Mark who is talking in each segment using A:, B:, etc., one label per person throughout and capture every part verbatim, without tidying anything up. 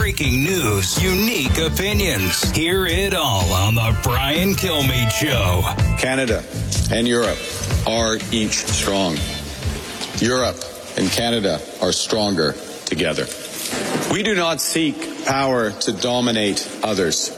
A: breaking news, unique opinions. Hear it all on the Brian Kilmeade Show.
B: Canada and Europe are each strong. Europe and Canada are stronger together. We do not seek power to dominate others.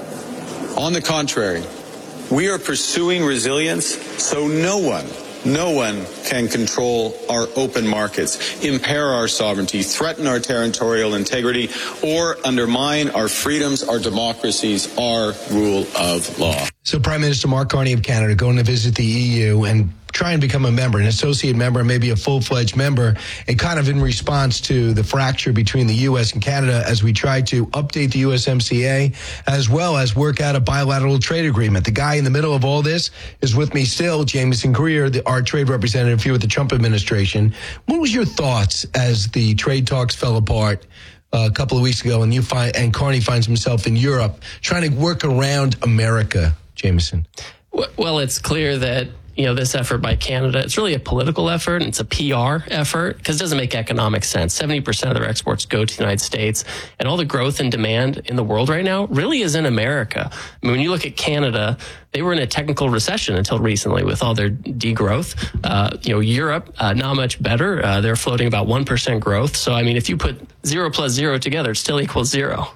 B: On the contrary, we are pursuing resilience so no one, no one can control our open markets, impair our sovereignty, threaten our territorial integrity, or undermine our freedoms, our democracies, our rule of law.
C: So Prime Minister Mark Carney of Canada going to visit the E U and try and become a member, an associate member, maybe a full-fledged member, and kind of in response to the fracture between the U S and Canada as we try to update the U S M C A, as well as work out a bilateral trade agreement. The guy in the middle of all this is with me still, Jameson Greer, the, our trade representative here with the Trump administration. What was your thoughts as the trade talks fell apart uh, a couple of weeks ago, and you find and Carney finds himself in Europe trying to work around America, Jameson?
D: Well, it's clear that you know, this effort by Canada, it's really a political effort. And it's a P R effort because it doesn't make economic sense. seventy percent of their exports go to the United States, and all the growth and demand in the world right now really is in America. I mean, when you look at Canada, they were in a technical recession until recently with all their degrowth. Uh, you know, Europe, uh, not much better. Uh, they're floating about one percent growth. So, I mean, if you put zero plus zero together, it still equals zero.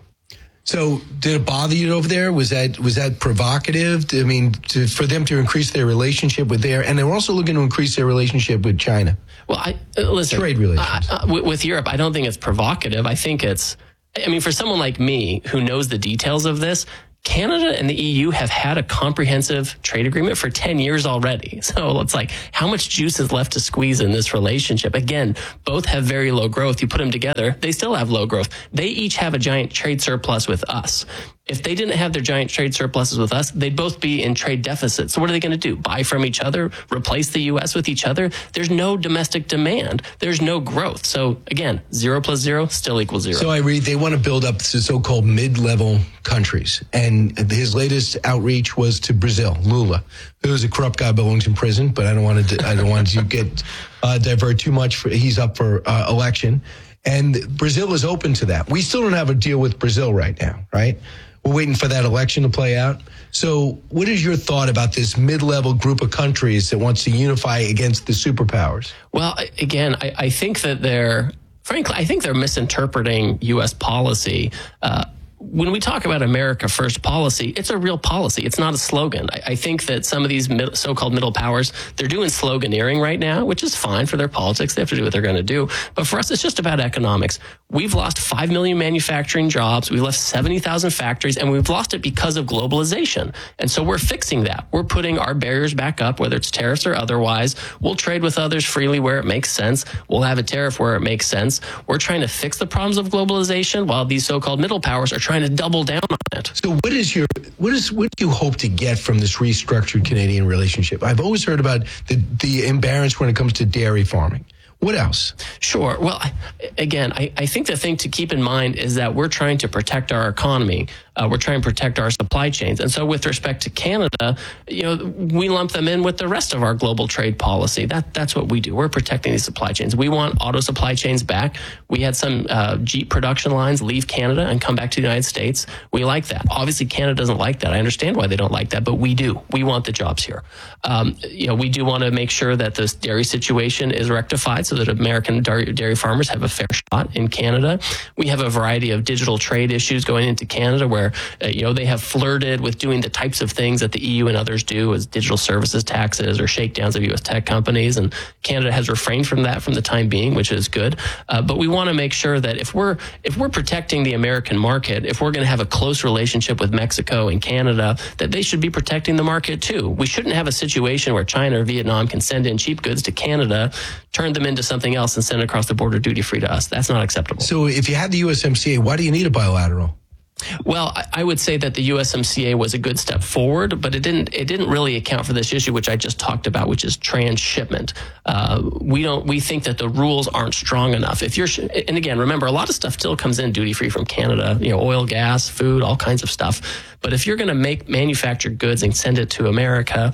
C: So did it bother you over there? Was that was that provocative? I mean, to, for them to increase their relationship with their, and they were also looking to increase their relationship with China.
D: Well, I uh, listen.
C: Trade relations
D: uh, uh, with, with Europe, I don't think it's provocative. I think it's. I mean, for someone like me who knows the details of this, Canada and the E U have had a comprehensive trade agreement for ten years already. So it's like, how much juice is left to squeeze in this relationship? Again, both have very low growth. You put them together, they still have low growth. They each have a giant trade surplus with us. If they didn't have their giant trade surpluses with us, they'd both be in trade deficits. So what are they going to do? Buy from each other? Replace the U S with each other? There's no domestic demand. There's no growth. So again, zero plus zero still equals zero.
C: So I read they want to build up the so-called mid-level countries. And his latest outreach was to Brazil, Lula, who is a corrupt guy, belongs in prison, but I don't want to, I don't want to get uh, divert too much. For, he's up for uh, election. And Brazil is open to that. We still don't have a deal with Brazil right now, right? We're waiting for that election to play out. So what is your thought about this mid-level group of countries that wants to unify against the superpowers?
D: Well, again, I, I think that they're, frankly, I think they're misinterpreting U S policy. Uh, When we talk about America First policy, it's a real policy. It's not a slogan. I, I think that some of these mid, so-called middle powers, they're doing sloganeering right now, which is fine for their politics. They have to do what they're going to do. But for us, it's just about economics. We've lost five million manufacturing jobs. We've lost seventy thousand factories, and we've lost it because of globalization. And so we're fixing that. We're putting our barriers back up, whether it's tariffs or otherwise. We'll trade with others freely where it makes sense. We'll have a tariff where it makes sense. We're trying to fix the problems of globalization while these so-called middle powers are trying trying to double down on it.
C: So what is your what is what do you hope to get from this restructured Canadian relationship? I've always heard about the the imbalance when it comes to dairy farming. What else?
D: Sure. Well, I, again, I, I think the thing to keep in mind is that we're trying to protect our economy. Uh, we're trying to protect our supply chains. And so with respect to Canada, you know, we lump them in with the rest of our global trade policy. That That's what we do. We're protecting these supply chains. We want auto supply chains back. We had some uh, Jeep production lines leave Canada and come back to the United States. We like that. Obviously, Canada doesn't like that. I understand why they don't like that, but we do. We want the jobs here. Um, you know, we do want to make sure that this dairy situation is rectified so that American dairy, dairy farmers have a fair shot in Canada. We have a variety of digital trade issues going into Canada where, uh, you know, they have flirted with doing the types of things that the E U and others do as digital services taxes or shakedowns of U S tech companies. And Canada has refrained from that from the time being, which is good. Uh, but we want to make sure that if we're if we're protecting the American market, if we're going to have a close relationship with Mexico and Canada, that they should be protecting the market too. We shouldn't have a situation where China or Vietnam can send in cheap goods to Canada, turn them into something else and send it across the border duty free to us. That's not acceptable.
C: So if you had the U S M C A, why do you need a bilateral?
D: Well, I would say that the U S M C A was a good step forward, but it didn't it didn't really account for this issue, which I just talked about, which is transshipment. Uh, we don't we think that the rules aren't strong enough. If you're and again, remember, a lot of stuff still comes in duty free from Canada, you know, oil, gas, food, all kinds of stuff. But if you're going to make manufactured goods and send it to America,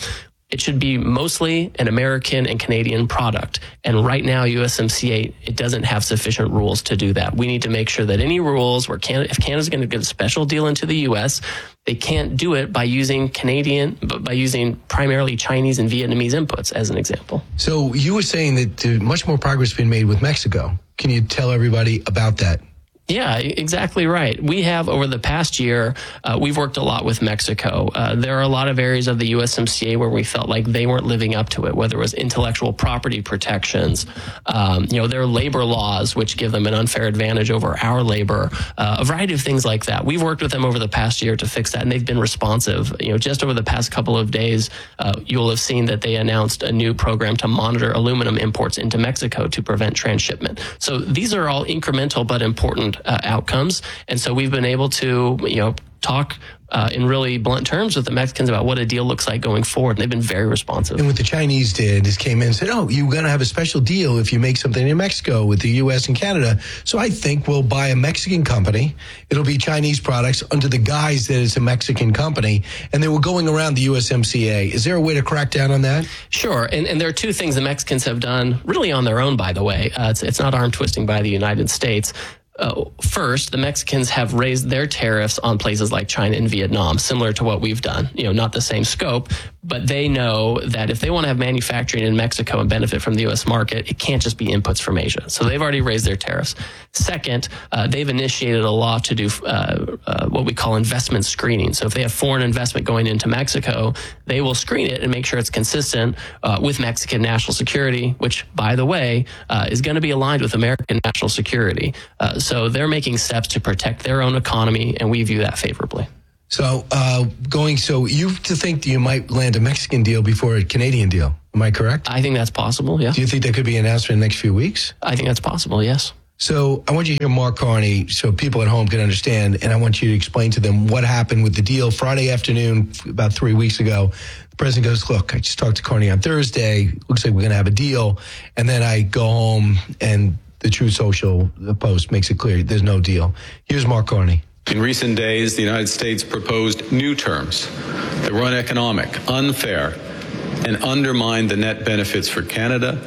D: it should be mostly an American and Canadian product. And right now, U S M C A, it doesn't have sufficient rules to do that. We need to make sure that any rules where Canada, if Canada's going to get a special deal into the U S, they can't do it by using Canadian, but by using primarily Chinese and Vietnamese inputs, as an example.
C: So you were saying that uh, much more progress has been made with Mexico. Can you tell everybody about that?
D: Yeah, exactly right. We have, over the past year, uh, we've worked a lot with Mexico. Uh, there are a lot of areas of the U S M C A where we felt like they weren't living up to it, whether it was intellectual property protections, um, you know, their labor laws, which give them an unfair advantage over our labor, uh, a variety of things like that. We've worked with them over the past year to fix that, and they've been responsive. You know, just over the past couple of days, uh, you'll have seen that they announced a new program to monitor aluminum imports into Mexico to prevent transshipment. So these are all incremental but important Uh, outcomes. And so we've been able to, you know, talk uh, in really blunt terms with the Mexicans about what a deal looks like going forward. And they've been very responsive.
C: And what the Chinese did is came in and said, oh, you're going to have a special deal if you make something in Mexico with the U S and Canada. So I think we'll buy a Mexican company. It'll be Chinese products under the guise that it's a Mexican company. And they were going around the U S M C A. Is there a way to crack down on that?
D: Sure. And, and there are two things the Mexicans have done really on their own, by the way. Uh, it's, it's not arm twisting by the United States. Uh, first, the Mexicans have raised their tariffs on places like China and Vietnam, similar to what we've done. You know, not the same scope, but they know that if they want to have manufacturing in Mexico and benefit from the U S market, it can't just be inputs from Asia. So they've already raised their tariffs. Second, uh, they've initiated a law to do uh, uh, what we call investment screening. So if they have foreign investment going into Mexico, they will screen it and make sure it's consistent uh, with Mexican national security, which, by the way, uh, is going to be aligned with American national security. Uh, so they're making steps to protect their own economy, and we view that favorably.
C: So uh, going, so you to think that you might land a Mexican deal before a Canadian deal. Am I correct?
D: I think that's possible, yeah.
C: Do you think that could be announced in the next few weeks?
D: I think that's possible, yes.
C: So I want you to hear Mark Carney so people at home can understand, and I want you to explain to them what happened with the deal Friday afternoon about three weeks ago. The president goes, look, I just talked to Carney on Thursday. Looks like we're going to have a deal. And then I go home and the Truth Social post makes it clear there's no deal. Here's Mark Carney.
B: In recent days, the United States proposed new terms that were uneconomic, unfair, and undermined the net benefits for Canada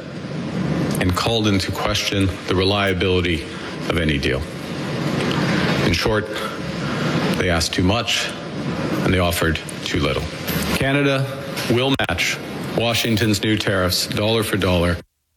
B: and called into question the reliability of any deal. In short, they asked too much and they offered too little. Canada will match Washington's new tariffs dollar for dollar.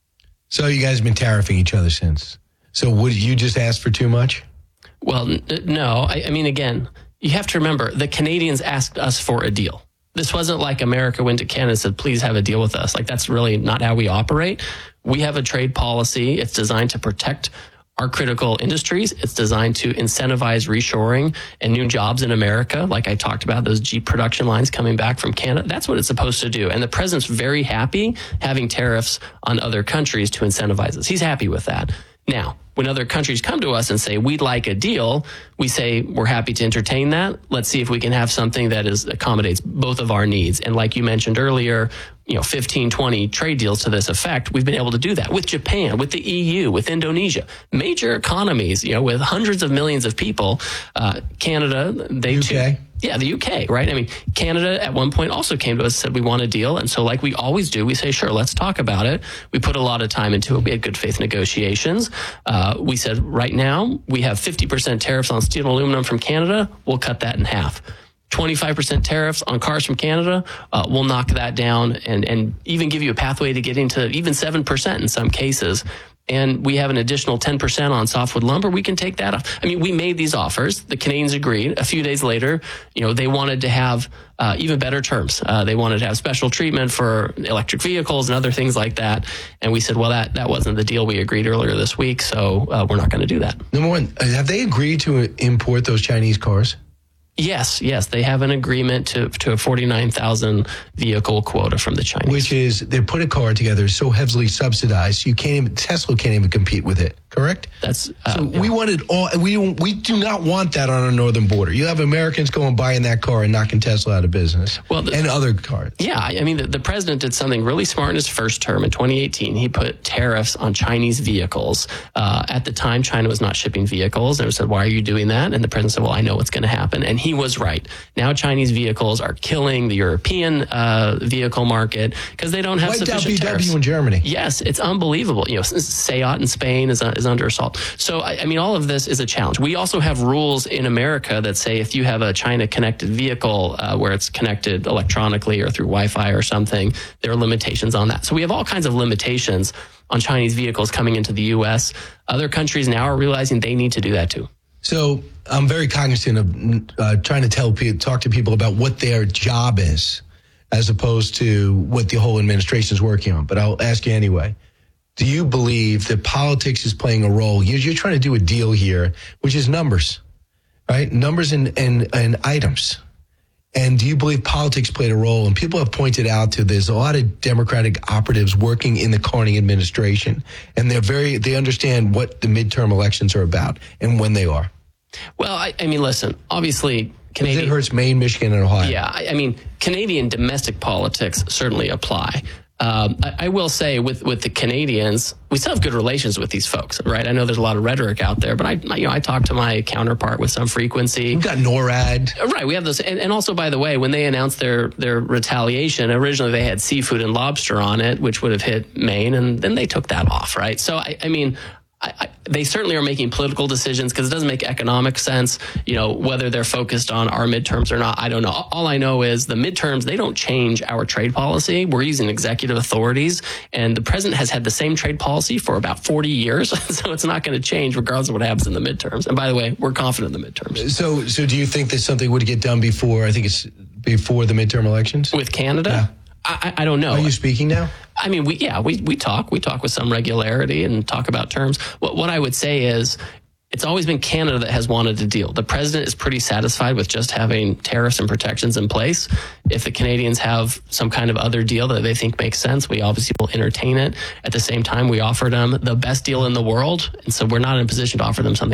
C: So you guys have been tariffing each other since. So would you just ask for too much?
D: Well, n- no. I, I mean, again, you have to remember the Canadians asked us for a deal. This wasn't like America went to Canada and said, please have a deal with us. Like, that's really not how we operate. We have a trade policy. It's designed to protect our critical industries. It's designed to incentivize reshoring and new jobs in America. Like I talked about, those Jeep production lines coming back from Canada. That's what it's supposed to do. And the president's very happy having tariffs on other countries to incentivize us. He's happy with that. Now, when other countries come to us and say, we'd like a deal, we say, we're happy to entertain that. Let's see if we can have something that is accommodates both of our needs. And like you mentioned earlier, you know, fifteen, twenty trade deals to this effect, we've been able to do that with Japan, with the E U, with Indonesia, major economies, you know, with hundreds of millions of people. Uh, Canada, they
C: U K?
D: too. Yeah, the U K, right? I mean, Canada at one point also came to us and said, we want a deal. And so like we always do, we say, sure, let's talk about it. We put a lot of time into it. We had good faith negotiations. Uh, we said, right now, we have fifty percent tariffs on steel and aluminum from Canada. We'll cut that in half. twenty-five percent tariffs on cars from Canada. Uh, we'll knock that down and, and even give you a pathway to getting to even seven percent in some cases. And we have an additional ten percent on softwood lumber. We can take that off. I mean, we made these offers. The Canadians agreed. A few days later, you know, they wanted to have uh, even better terms. Uh, they wanted to have special treatment for electric vehicles and other things like that. And we said, well, that, that wasn't the deal we agreed earlier this week, so uh, we're not going to do that.
C: Number one, have they agreed to import those Chinese cars?
D: Yes, yes. They have an agreement to to a forty-nine thousand vehicle quota from the Chinese.
C: Which is, they put a car together so heavily subsidized, you can't even, Tesla can't even compete with it, correct?
D: That's uh,
C: so
D: yeah.
C: we wanted all, we we do not want that on our northern border. You have Americans going buying that car and knocking Tesla out of business. Well, the, and other cars.
D: Yeah, I mean, the, the president did something really smart in his first term in twenty eighteen. He put tariffs on Chinese vehicles. Uh, at the time, China was not shipping vehicles. And we said, why are you doing that? And the president said, well, I know what's going to happen. And he was right. Now Chinese vehicles are killing the European uh, vehicle market because they don't have
C: Wiped out
D: sufficient
C: B W
D: tariffs.
C: in Germany.
D: Yes, it's unbelievable. You know, Seat in Spain is, is under assault. So, I, I mean, all of this is a challenge. We also have rules in America that say if you have a China-connected vehicle uh, where it's connected electronically or through Wi-Fi or something, there are limitations on that. So we have all kinds of limitations on Chinese vehicles coming into the U S. Other countries now are realizing they need to do that too.
C: So I'm very cognizant of uh, trying to tell people, talk to people about what their job is, as opposed to what the whole administration is working on. But I'll ask you anyway. Do you believe that politics is playing a role? You're, you're trying to do a deal here, which is numbers, right? Numbers and, and, and items. And do you believe politics played a role? And people have pointed out to there's a lot of Democratic operatives working in the Carney administration, and they're very they understand what the midterm elections are about and when they are.
D: Well, I, I mean, listen, obviously, Canadian,
C: it hurts Maine, Michigan, and Ohio.
D: Yeah, I, I mean, Canadian domestic politics certainly apply. Um, I, I will say with, with the Canadians, we still have good relations with these folks, right? I know there's a lot of rhetoric out there, but I, you know, I talk to my counterpart with some frequency.
C: We've got NORAD.
D: Right, we have those. And, and also, by the way, when they announced their, their retaliation, originally they had seafood and lobster on it, which would have hit Maine, and then they took that off, right? So, I, I mean... I, I, they certainly are making political decisions because it doesn't make economic sense, you know, whether they're focused on our midterms or not. I don't know. All I know is the midterms, they don't change our trade policy. We're using executive authorities, and the president has had the same trade policy for about forty years. So it's not going to change regardless of what happens in the midterms. And by the way, we're confident in the midterms.
C: So, so do you think that something would get done before, I think it's before the midterm elections?
D: With Canada?
C: Yeah.
D: I, I don't know.
C: Are you speaking now?
D: I mean, we yeah, we we talk. We talk with some regularity and talk about terms. What what I would say is it's always been Canada that has wanted to deal. The president is pretty satisfied with just having tariffs and protections in place. If the Canadians have some kind of other deal that they think makes sense, we obviously will entertain it. At the same time, we offered them the best deal in the world, and so we're not in a position to offer them something